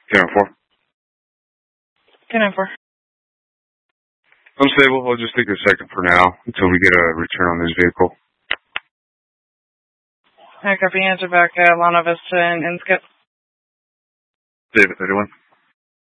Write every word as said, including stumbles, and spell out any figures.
ten four. ten four. Unstable. I'll just take a second for now until we get a return on this vehicle. I copy. Answer back. Uh, Lana Vista and Inskip. David, thirty-one.